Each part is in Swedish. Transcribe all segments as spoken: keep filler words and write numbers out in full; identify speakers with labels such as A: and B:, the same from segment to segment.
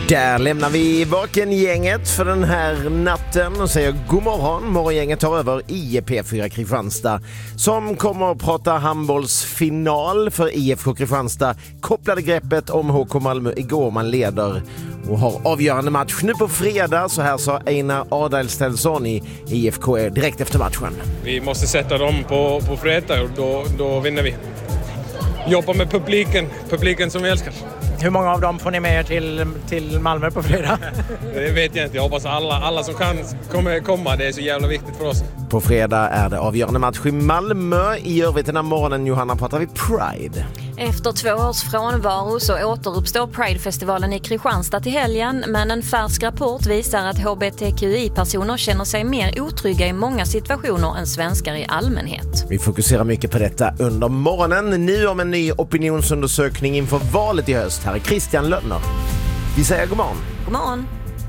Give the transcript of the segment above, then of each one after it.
A: Där lämnar vi Vakengänget för den här natten och säger god morgon. Morgongänget tar över I E P fyra Kristianstad som kommer att prata handbollsfinal för I F K Kristianstad. Kopplade greppet om H K Malmö igår, man leder och har avgörande match nu på fredag. Så här sa Einar Adalstensson i I F K direkt efter matchen.
B: Vi måste sätta dem på, på fredag och då, då vinner vi. Jobba med publiken, publiken som vi älskar.
C: Hur många av dem får ni med er till, till Malmö på fredag?
B: Det vet jag inte. Jag hoppas alla, alla som kan kommer komma. Det är så jävla viktigt för oss.
A: På fredag är det avgörande match i Malmö. I övrigt den här morgonen, Johanna, pratar vi Pride.
D: Efter två års frånvaro så återuppstår Pride-festivalen i Kristianstad till helgen. Men en färsk rapport visar att H B T Q I-personer känner sig mer otrygga i många situationer än svenskar i allmänhet.
A: Vi fokuserar mycket på detta under morgonen. Nu om en ny opinionsundersökning inför valet i höst. Här är Christian Lönner. Vi säger god morgon.
D: God morgon.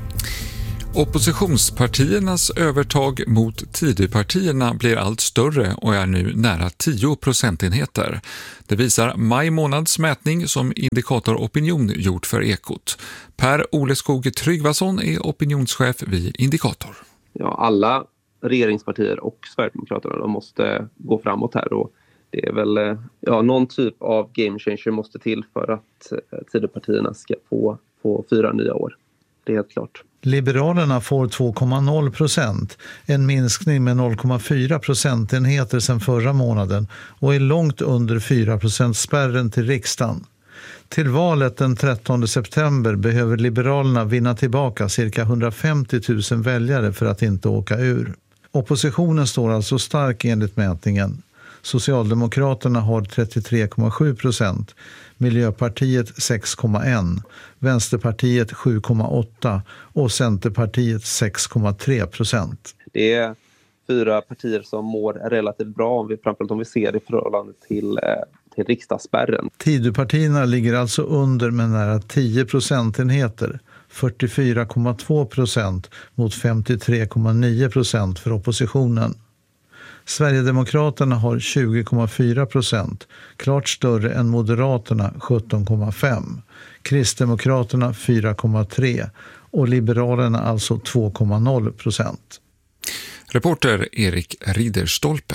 E: Oppositionspartiernas övertag mot Tidöpartierna blir allt större och är nu nära tio procentenheter. Det visar maj månads mätning som Indikator Opinion gjort för Ekot. Per Oleskog Tryggvason är opinionschef vid Indikator.
F: Ja, alla regeringspartier och Sverigedemokraterna de måste gå framåt här och det är väl ja, någon typ av game changer måste till för att Tidöpartierna ska få, få fyra nya år. Det är helt klart.
G: Liberalerna får två komma noll procent, en minskning med noll komma fyra procentenheter sedan förra månaden och är långt under fyra procent spärren till riksdagen. Till valet den trettonde september behöver Liberalerna vinna tillbaka cirka hundrafemtio tusen väljare för att inte åka ur. Oppositionen står alltså stark enligt mätningen. Socialdemokraterna har trettiotre komma sju procent, Miljöpartiet sex komma ett, Vänsterpartiet sju komma åtta och Centerpartiet sex komma tre procent.
F: Det är fyra partier som mår relativt bra om vi, framförallt om vi ser det i förhållande till, till riksdagsspärren.
G: Tidöpartierna ligger alltså under med nära tio procentenheter, fyrtiofyra komma två procent mot femtiotre komma nio procent för oppositionen. Sverigedemokraterna har tjugo komma fyra procent, klart större än Moderaterna sjutton komma fem, Kristdemokraterna fyra komma tre och Liberalerna alltså två komma noll procent.
E: Reporter Erik Riderstolpe.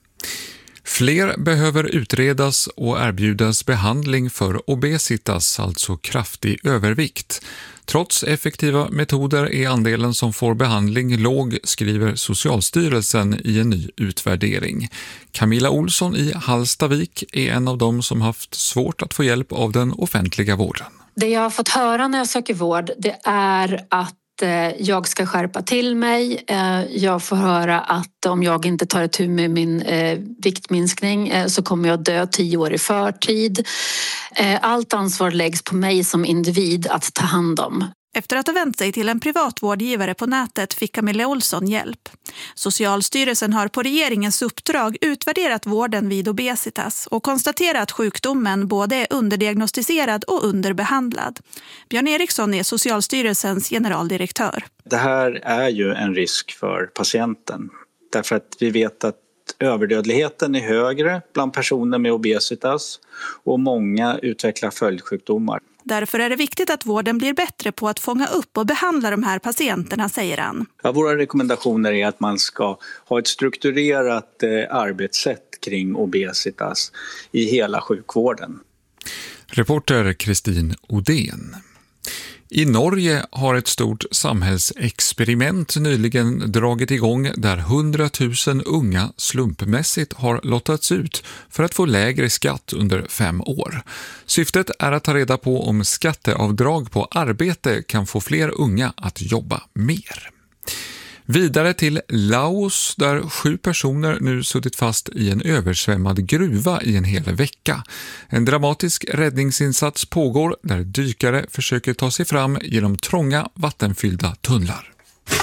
E: Fler behöver utredas och erbjudas behandling för obesitas, alltså kraftig övervikt. Trots effektiva metoder är andelen som får behandling låg, skriver Socialstyrelsen i en ny utvärdering. Camilla Olsson i Hallstavik är en av dem som haft svårt att få hjälp av den offentliga vården.
H: Det jag har fått höra när jag söker vård, det är att jag ska skärpa till mig. Jag får höra att om jag inte tar itu med min viktminskning så kommer jag dö tio år i förtid. Allt ansvar läggs på mig som individ att ta hand om.
I: Efter att ha vänt sig till en privat vårdgivare på nätet fick Camilla Olsson hjälp. Socialstyrelsen har på regeringens uppdrag utvärderat vården vid obesitas och konstaterat att sjukdomen både är underdiagnostiserad och underbehandlad. Björn Eriksson är Socialstyrelsens generaldirektör.
J: Det här är ju en risk för patienten därför att vi vet att överdödligheten är högre bland personer med obesitas och många utvecklar följdsjukdomar.
I: Därför är det viktigt att vården blir bättre på att fånga upp och behandla de här patienterna, säger han.
J: Ja, våra rekommendationer är att man ska ha ett strukturerat eh, arbetssätt kring obesitas i hela sjukvården.
E: Reporter Kristin Odén. I Norge har ett stort samhällsexperiment nyligen dragit igång där hundratusen unga slumpmässigt har lottats ut för att få lägre skatt under fem år. Syftet är att ta reda på om skatteavdrag på arbete kan få fler unga att jobba mer. Vidare till Laos där sju personer nu suttit fast i en översvämmad gruva i en hel vecka. En dramatisk räddningsinsats pågår där dykare försöker ta sig fram genom trånga vattenfyllda tunnlar.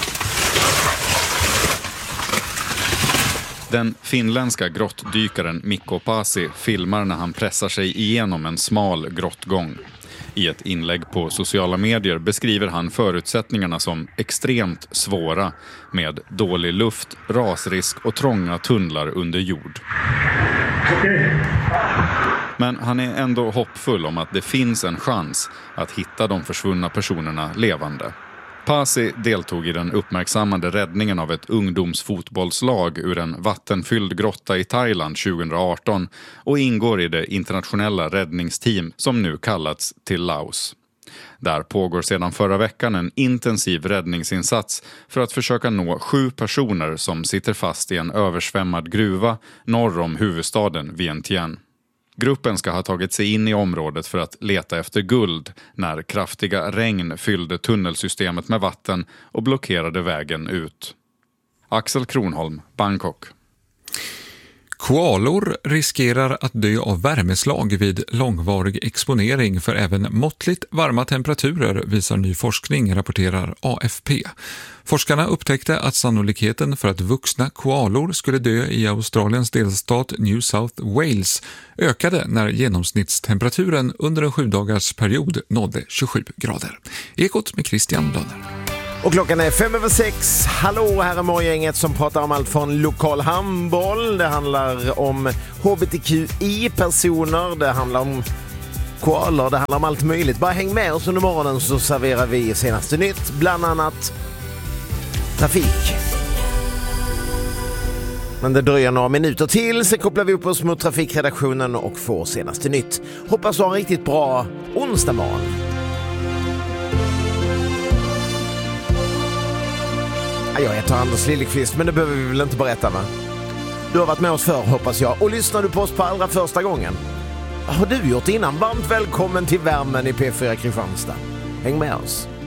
K: Den finländska grottdykaren Mikko Pasi filmar när han pressar sig igenom en smal grottgång. I ett inlägg på sociala medier beskriver han förutsättningarna som extremt svåra med dålig luft, rasrisk och trånga tunnlar under jord. Men han är ändå hoppfull om att det finns en chans att hitta de försvunna personerna levande. Pasi deltog i den uppmärksammade räddningen av ett ungdomsfotbollslag ur en vattenfylld grotta i Thailand tjugoarton och ingår i det internationella räddningsteam som nu kallats till Laos. Där pågår sedan förra veckan en intensiv räddningsinsats för att försöka nå sju personer som sitter fast i en översvämmad gruva norr om huvudstaden Vientiane. Gruppen ska ha tagit sig in i området för att leta efter guld när kraftiga regn fyllde tunnelsystemet med vatten och blockerade vägen ut. Axel Kronholm, Bangkok.
E: Koalor riskerar att dö av värmeslag vid långvarig exponering för även måttligt varma temperaturer, visar ny forskning, rapporterar A F P. Forskarna upptäckte att sannolikheten för att vuxna koalor skulle dö i Australiens delstat New South Wales ökade när genomsnittstemperaturen under en sju dagars period nådde tjugosju grader. Ekot med Christian Dönner.
A: Och klockan är fem över sex. Hallå, här är morgongänget som pratar om allt från lokal handboll. Det handlar om H B T Q I-personer. Det handlar om koalor. Det handlar om allt möjligt. Bara häng med oss under morgonen så serverar vi senaste nytt. Bland annat trafik. Men det dröjer några minuter till så kopplar vi upp oss mot trafikredaktionen och får senaste nytt. Hoppas du har en riktigt bra onsdag morgon. Jag heter Anders Liljeqvist, men det behöver vi väl inte berätta, va? Du har varit med oss förr, hoppas jag. Och lyssnar du på oss på allra första gången? Har du gjort innan? Varmt välkommen till värmen i P fyra Kristianstad. Häng med oss.